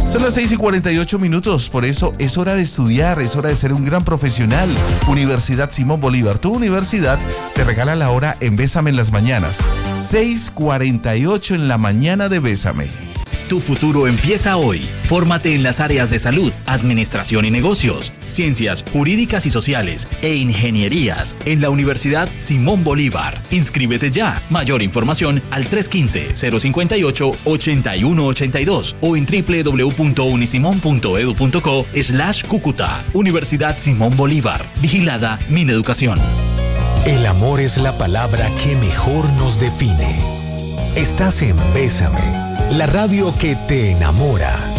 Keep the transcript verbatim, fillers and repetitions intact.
Son las seis y cuarenta y ocho minutos, por eso es hora de estudiar, es hora de ser un gran profesional. Universidad Simón Bolívar, tu universidad te regala la hora en Bésame en las mañanas. seis cuarenta y ocho en la mañana de Bésame. Tu futuro empieza hoy. Fórmate en las áreas de salud, administración y negocios, ciencias jurídicas y sociales e ingenierías en la Universidad Simón Bolívar. Inscríbete ya. Mayor información al tres uno cinco, cero cinco ocho, ocho uno ocho dos o en doble u doble u doble u punto unisimón punto edu punto co slash Cúcuta. Universidad Simón Bolívar. Vigilada Mineducación. El amor es la palabra que mejor nos define. Estás en Bésame, la radio que te enamora.